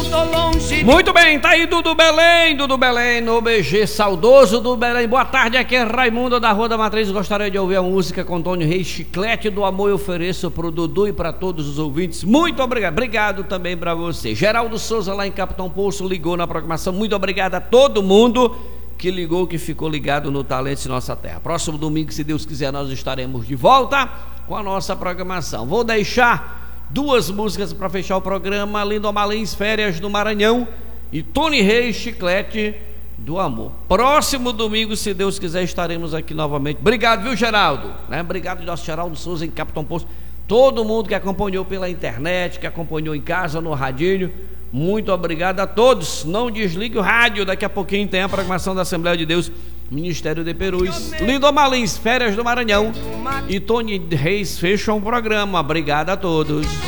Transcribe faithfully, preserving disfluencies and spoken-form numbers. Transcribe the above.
tô longe. Muito bem, tá aí Dudu Belém, Dudu Belém, no B G, saudoso do Belém. Boa tarde, aqui é Raimundo da Rua da Matriz. Gostaria de ouvir a música com Antônio Reis, Chiclete do Amor. Eu ofereço pro Dudu e para todos os ouvintes. Muito obrigado, obrigado também para você. Geraldo Souza lá em Capitão Poço ligou na programação. Muito obrigado a todo mundo que ligou, que ficou ligado no Talentos de Nossa Terra. Próximo domingo, se Deus quiser, nós estaremos de volta com a nossa programação. Vou deixar duas músicas para fechar o programa: Lindomar Lins, Férias do Maranhão, e Tony Reis, Chiclete do Amor. Próximo domingo, se Deus quiser, estaremos aqui novamente. Obrigado, viu, Geraldo? Né? Obrigado, nosso Geraldo Souza em Capitão Poço. Todo mundo que acompanhou pela internet, que acompanhou em casa, no radinho, muito obrigado a todos. Não desligue o rádio, daqui a pouquinho tem a programação da Assembleia de Deus, Ministério de Perus. Lindomar Lins, Férias do Maranhão, e Tony Reis fecham o programa. Obrigado a todos.